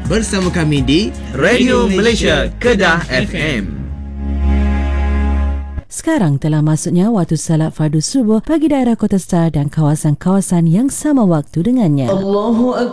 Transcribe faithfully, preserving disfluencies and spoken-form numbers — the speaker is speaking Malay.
bersama kami di Radio Malaysia Kedah F M. Sekarang telah masuknya waktu salat fardu subuh bagi daerah Kota Star dan kawasan-kawasan yang sama waktu dengannya. Allahu Akbar.